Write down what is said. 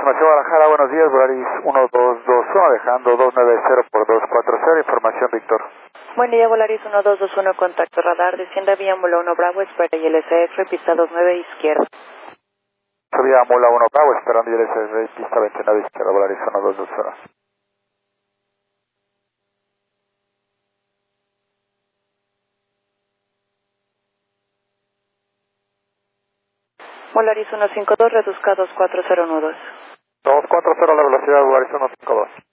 Estimación Guadalajara, buenos días, Volaris 1221, dejando 290 por 240, información Víctor. Buen día, Volaris 1221, contacto radar, desciende vía Mula 1 Bravo, espera y LSF, pista 29 izquierda. Subida Mula 1 Bravo, esperando y LSF, pista 29 izquierda, Volaris 1221. Volaris 152, reduzca 240 nudos. 240 la velocidad, Volaris 152.